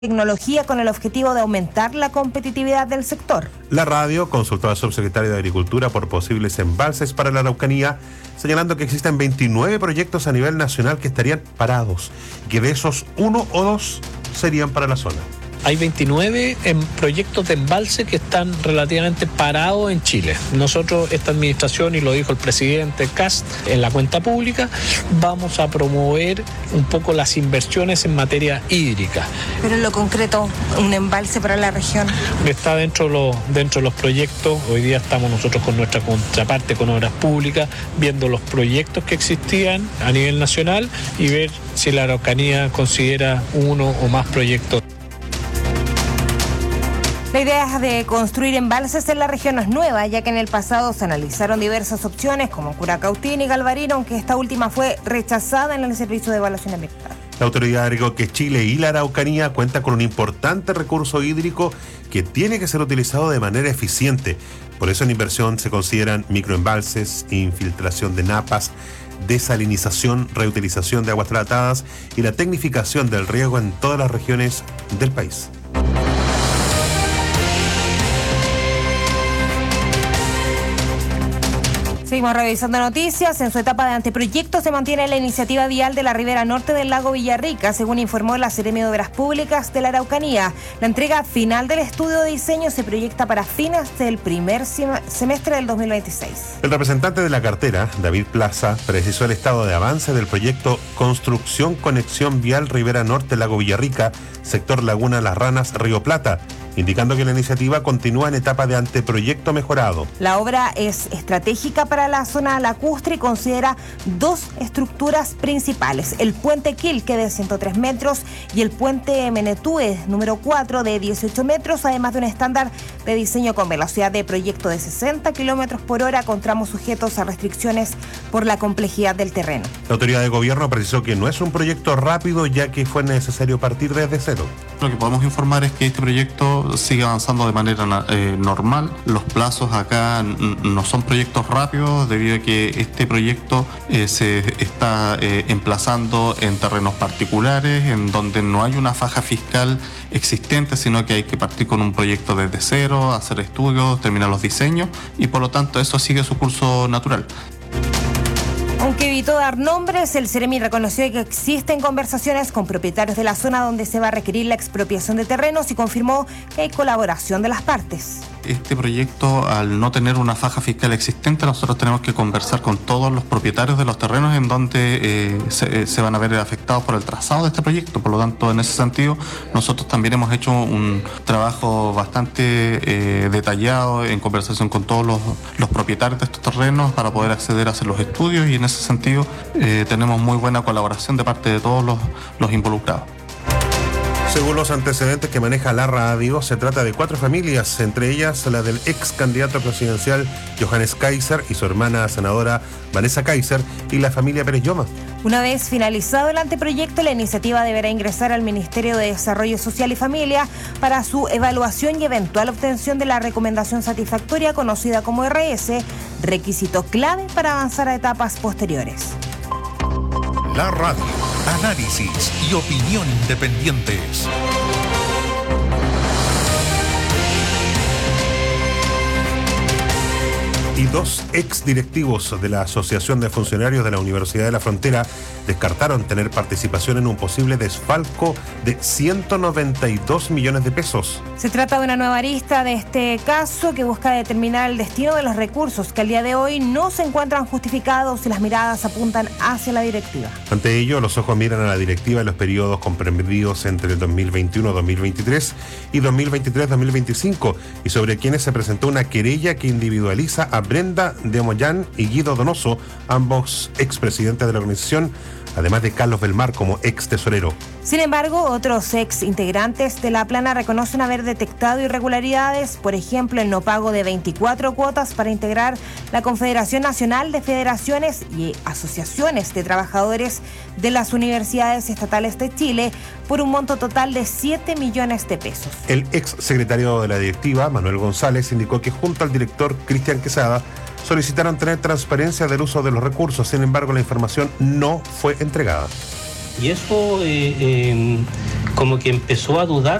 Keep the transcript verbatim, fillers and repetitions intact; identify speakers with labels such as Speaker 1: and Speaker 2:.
Speaker 1: tecnología con el objetivo de aumentar la competitividad del sector.
Speaker 2: La radio consultó al subsecretario de Agricultura por posibles embalses para la Araucanía, señalando que existen veintinueve proyectos a nivel nacional que estarían parados, y que de esos uno o dos serían para la zona.
Speaker 3: Hay veintinueve en proyectos de embalse que están relativamente parados en Chile. Nosotros, esta administración, y lo dijo el presidente Kast en la cuenta pública, vamos a promover un poco las inversiones en materia hídrica.
Speaker 1: Pero en lo concreto, un embalse para la región.
Speaker 3: Está dentro de los, dentro de los proyectos. Hoy día estamos nosotros con nuestra contraparte, con Obras Públicas, viendo los proyectos que existían a nivel nacional y ver si la Araucanía considera uno o más proyectos.
Speaker 1: La idea de construir embalses en la región no es nueva, ya que en el pasado se analizaron diversas opciones como Curacautín y Galvarino, aunque esta última fue rechazada en el Servicio de Evaluación Ambiental.
Speaker 2: La autoridad agregó que Chile y la Araucanía cuentan con un importante recurso hídrico que tiene que ser utilizado de manera eficiente. Por eso en inversión se consideran microembalses, infiltración de napas, desalinización, reutilización de aguas tratadas y la tecnificación del riego en todas las regiones del país.
Speaker 1: Seguimos revisando noticias. En su etapa de anteproyecto se mantiene la iniciativa vial de la ribera norte del lago Villarrica, según informó la Seremi de Obras Públicas de la Araucanía. La entrega final del estudio de diseño se proyecta para fines del primer semestre del dos mil veintiséis.
Speaker 2: El representante de la cartera, David Plaza, precisó el estado de avance del proyecto Construcción Conexión Vial Ribera Norte Lago Villarrica, sector Laguna Las Ranas, Río Plata, indicando que la iniciativa continúa en etapa de anteproyecto mejorado.
Speaker 1: La obra es estratégica para la zona lacustre y considera dos estructuras principales: el puente Quilque de ciento tres metros y el puente Menetúe número cuatro de dieciocho metros, además de un estándar de diseño con velocidad de proyecto de sesenta kilómetros por hora con tramos sujetos a restricciones por la complejidad del terreno.
Speaker 2: La autoridad de gobierno precisó que no es un proyecto rápido, ya que fue necesario partir desde cero.
Speaker 4: Lo que podemos informar es que este proyecto sigue avanzando de manera eh, normal. Los plazos acá no son proyectos rápidos, debido a que este proyecto eh, se está eh, emplazando en terrenos particulares, en donde no hay una faja fiscal existente, sino que hay que partir con un proyecto desde cero, hacer estudios, terminar los diseños, y por lo tanto eso sigue su curso natural.
Speaker 1: Aunque evitó dar nombres, el Seremi reconoció que existen conversaciones con propietarios de la zona donde se va a requerir la expropiación de terrenos y confirmó que hay colaboración de las partes.
Speaker 4: Este proyecto, al no tener una faja fiscal existente, nosotros tenemos que conversar con todos los propietarios de los terrenos en donde eh, se, se van a ver afectados por el trazado de este proyecto. Por lo tanto, en ese sentido, nosotros también hemos hecho un trabajo bastante eh, detallado en conversación con todos los, los propietarios de estos terrenos para poder acceder a hacer los estudios, y en ese sentido eh, tenemos muy buena colaboración de parte de todos los, los involucrados.
Speaker 2: Según los antecedentes que maneja la radio, se trata de cuatro familias, entre ellas la del ex candidato presidencial Johannes Kaiser y su hermana senadora Vanessa Kaiser, y la familia Pérez Lloma.
Speaker 1: Una vez finalizado el anteproyecto, la iniciativa deberá ingresar al Ministerio de Desarrollo Social y Familia para su evaluación y eventual obtención de la recomendación satisfactoria, conocida como R S, requisito clave para avanzar a etapas posteriores.
Speaker 5: La radio, análisis y opinión independientes.
Speaker 2: Y dos exdirectivos de la Asociación de Funcionarios de la Universidad de la Frontera descartaron tener participación en un posible desfalco de ciento noventa y dos millones de pesos.
Speaker 1: Se trata de una nueva arista de este caso que busca determinar el destino de los recursos que al día de hoy no se encuentran justificados y las miradas apuntan hacia la directiva.
Speaker 2: Ante ello, los ojos miran a la directiva en los periodos comprendidos entre el dos mil veintiuno dos mil veintitrés y dos mil veintitrés dos mil veinticinco, y sobre quienes se presentó una querella que individualiza a Brenda de Moyán y Guido Donoso, ambos expresidentes de la organización, además de Carlos Belmar como ex tesorero.
Speaker 1: Sin embargo, otros ex integrantes de la plana reconocen haber detectado irregularidades, por ejemplo, el no pago de veinticuatro cuotas para integrar la Confederación Nacional de Federaciones y Asociaciones de Trabajadores de las Universidades Estatales de Chile, por un monto total de siete millones de pesos.
Speaker 2: El ex secretario de la directiva, Manuel González, indicó que junto al director Cristian Quesada solicitaron tener transparencia del uso de los recursos. Sin embargo, la información no fue entregada.
Speaker 6: Y eso eh, eh, como que empezó a dudar